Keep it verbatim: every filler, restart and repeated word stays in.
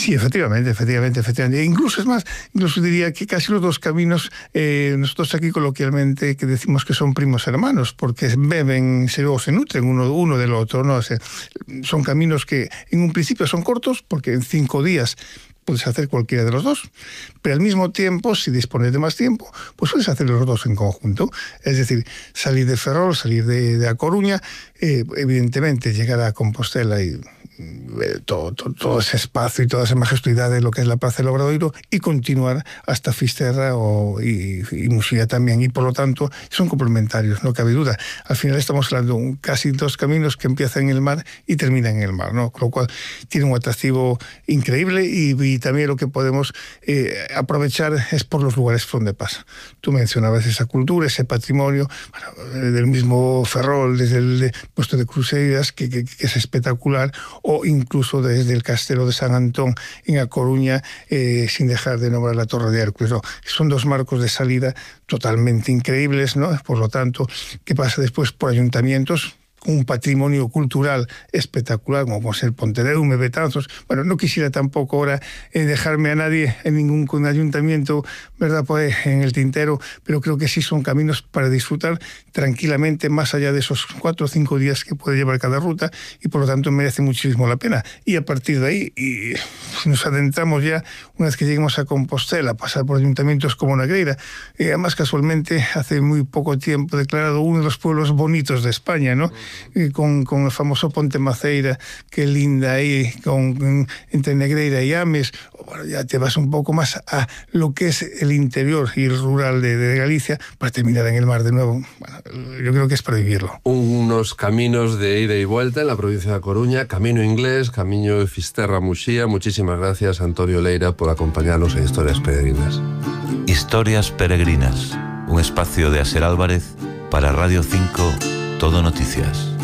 Sí, efectivamente, efectivamente, efectivamente. E incluso, es más, incluso diría que casi los dos caminos, eh, nosotros aquí coloquialmente que decimos que son primos hermanos, porque beben se, o se nutren uno, uno del otro, ¿no? O sea, son caminos que en un principio son cortos, porque en cinco días puedes hacer cualquiera de los dos, pero al mismo tiempo, si dispones de más tiempo, pues puedes hacer los dos en conjunto. Es decir, salir de Ferrol, salir de, de A Coruña, eh, evidentemente llegar a Compostela y eh, todo, todo, todo ese espacio y toda esa majestuosidad de lo que es la Praza del Obradoiro, y continuar hasta Fisterra o, y, y Muxía también, y por lo tanto son complementarios, no cabe duda. Al final estamos hablando de casi dos caminos que empiezan en el mar y terminan en el mar, ¿no? Con lo cual tiene un atractivo increíble, y, y también lo que podemos eh, aprovechar es por los lugares donde pasa. Tú mencionabas esa cultura, ese patrimonio, bueno, del mismo Ferrol, desde el puesto de Cruceiras, que, que, que es espectacular, o incluso desde el Castelo de San Antón en A Coruña, eh, sin dejar de nombrar la Torre de Hércules, ¿no? Son dos marcos de salida totalmente increíbles, ¿no? Por lo tanto, ¿qué pasa después por ayuntamientos? Un patrimonio cultural espectacular, como puede ser Pontedeume, Betanzos. Bueno, no quisiera tampoco ahora eh, dejarme a nadie en ningún con ayuntamiento, ¿verdad?, pues, en el tintero, pero creo que sí son caminos para disfrutar tranquilamente, más allá de esos cuatro o cinco días que puede llevar cada ruta, y por lo tanto merece muchísimo la pena. Y a partir de ahí, y nos adentramos ya, una vez que lleguemos a Compostela, pasar por ayuntamientos como Negreira, eh, además casualmente hace muy poco tiempo declarado uno de los pueblos bonitos de España, ¿no? Con, con el famoso Ponte Maceira, que linda ahí, con, entre Negreira y Ames. Bueno, ya te vas un poco más a lo que es el interior y el rural de, de Galicia, para terminar en el mar de nuevo. Bueno, yo creo que es para vivirlo. Unos caminos de ida y vuelta en la provincia de Coruña, camino inglés, camino de Fisterra a Muxía. Muchísimas gracias, Antonio Leira, por acompañarnos en Historias Peregrinas. Historias Peregrinas, un espacio de Aser Álvarez para Radio cinco, Todo Noticias.